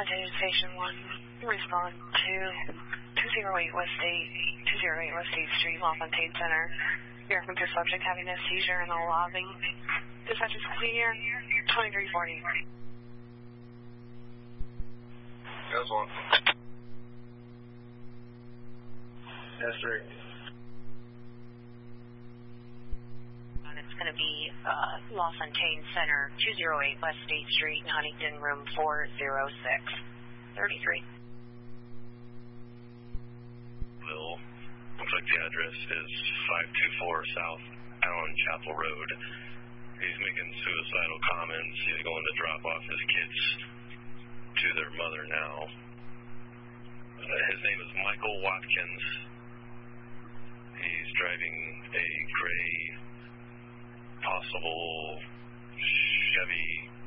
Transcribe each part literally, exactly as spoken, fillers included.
Huntington Station one, respond to two oh eight West eight, two oh eight West eighth Street, LaFontaine Center. You're with your subject having a seizure in the lobby. Dispatch is clear, twenty-three forty. That's one. That's three. And it's going to be uh, LaFontaine Center, two oh eight West eighth Street, Huntington, room four oh six, thirty-three. Bill, looks like the address is five two four South Allen Chapel Road. He's making suicidal comments. He's going to drop off his kids to their mother now. Uh, his name is Michael Watkins. He's driving a gray, possible Chevy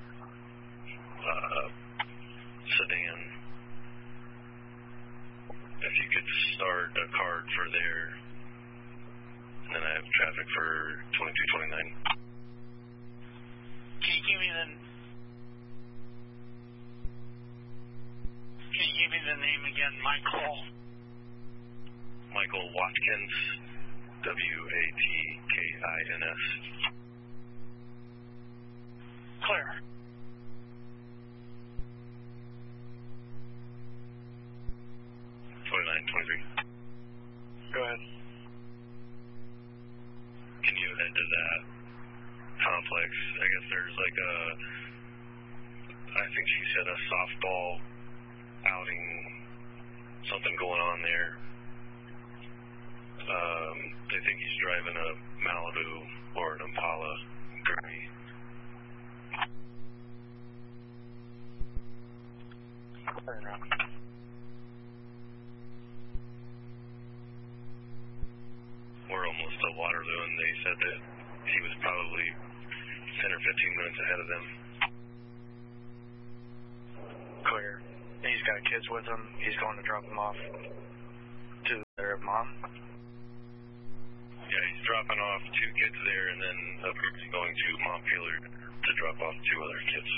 uh, sedan. If you could start a card for there, and then I have traffic for twenty-two twenty-nine. Can you give me the Can you give me the name again, Michael? Michael Watkins, W A T K I N S. Clear. twenty-nine twenty-three. Go ahead. Can you head to that complex? I guess there's like a, I think she said a softball outing, something going on there. Um, they think he's driving a Malibu or an Impala gray. Turn around. We're almost to Waterloo, and they said that he was probably ten or fifteen minutes ahead of them. Clear. He's got kids with him. He's going to drop them off to their mom. Yeah, he's dropping off two kids there, and then apparently going to Montpelier to drop off two other kids.